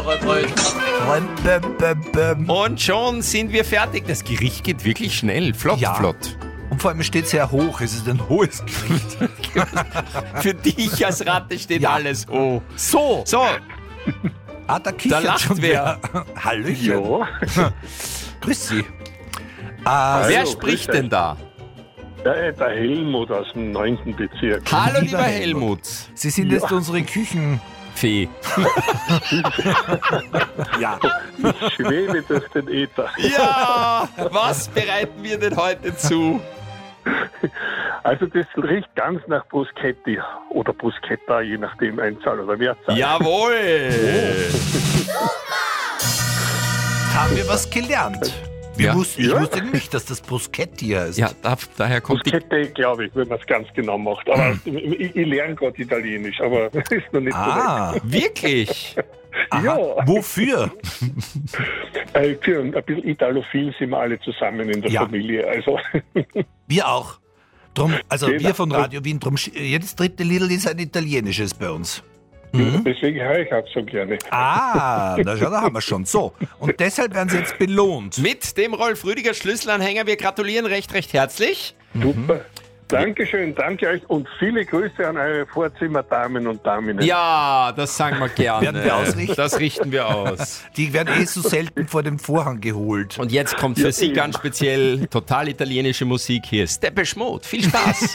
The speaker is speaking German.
Und schon sind wir fertig. Das Gericht geht wirklich schnell. Flott, Ja. flott. Und vor allem steht sehr hoch. Es ist ein hohes Gericht. Für dich als Ratte steht Ja. alles hoch. So, So, da kichert lacht schon wer. Hallöchen. Ja, Grüß Sie. wer Hallo, spricht grüß denn da? der Helmut aus dem 9. Bezirk. Hallo, Lieber lieber Helmut. Helmut. Sie sind jetzt unsere Küchen... Fee. Ja. Ich schwebe durch den Äther. Ja, was bereiten wir denn heute zu? Also das riecht ganz nach Bruschetti oder Bruschetta, je nachdem Einzahl oder Mehrzahl. Jawohl. Haben wir was gelernt? Ich Ja. wusste nicht, dass das Bruschetti heißt. Ja, daher kommt die... Bruschetta, glaube ich, wenn man es ganz genau macht. Aber ich lerne gerade Italienisch, aber ist noch nicht Ah, Wirklich? aha. Ja. Wofür? so weit. Für ein bisschen Italophil sind wir alle zusammen in der Ja. Familie. Also Wir auch. Drum, also Genau. wir von Radio Wien, drum, jedes dritte Liedl ist ein italienisches bei uns. deswegen höre ich auch so gerne. Ah, na schau, da haben wir schon. So, und deshalb werden Sie jetzt belohnt. Mit dem Rolf Rüdiger Schlüsselanhänger. Wir gratulieren recht, recht herzlich. Super. Dankeschön, danke euch und viele Grüße an eure Vorzimmerdamen und Damen. Ja, das sagen wir gerne. Werden wir ausrichten? Das richten wir aus. Die werden so selten vor den Vorhang geholt. Und jetzt kommt für Sie ganz speziell total italienische Musik hier. Depeche Mode. Viel Spaß.